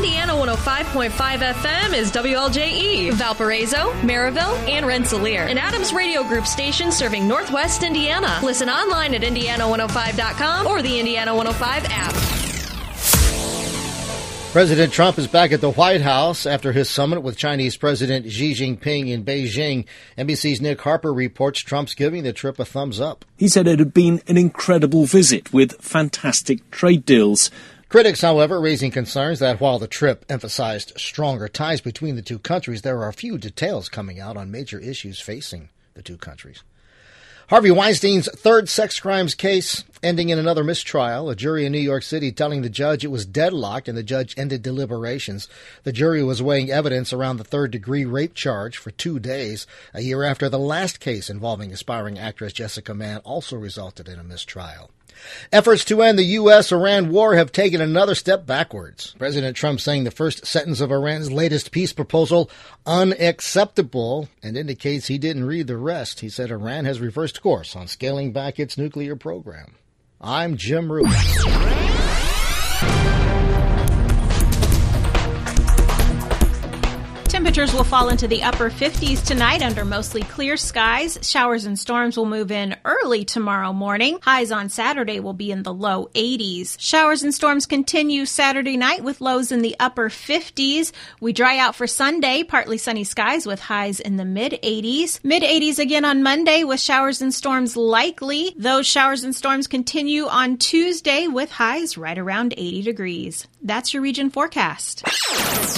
Indiana 105.5 FM is WLJE, Valparaiso, Maryville, and Rensselaer, an Adams Radio Group station serving Northwest Indiana. Listen online at Indiana105.com or the Indiana 105 app. President Trump is back at the White House after his summit with Chinese President Xi Jinping in Beijing. NBC's Nick Harper reports Trump's giving the trip a thumbs up. He said it had been an incredible visit with fantastic trade deals. Critics, however, raising concerns that while the trip emphasized stronger ties between the two countries, there are a few details coming out on major issues facing the two countries. Harvey Weinstein's third sex crimes case ending in another mistrial. A jury in New York City telling the judge it was deadlocked, and the judge ended deliberations. The jury was weighing evidence around the third-degree rape charge for 2 days, a year after the last case involving aspiring actress Jessica Mann also resulted in a mistrial. Efforts to end the U.S.-Iran war have taken another step backwards. President Trump saying the first sentence of Iran's latest peace proposal unacceptable, and indicates he didn't read the rest. He said Iran has reversed course on scaling back its nuclear program. I'm Jim Root. Temperatures will fall into the upper 50s tonight under mostly clear skies. Showers and storms will move in early tomorrow morning. Highs on Saturday will be in the low 80s. Showers and storms continue Saturday night with lows in the upper 50s. We dry out for Sunday, partly sunny skies with highs in the mid-80s. Mid-80s again on Monday with showers and storms likely. Those showers and storms continue on Tuesday with highs right around 80 degrees. That's your region forecast.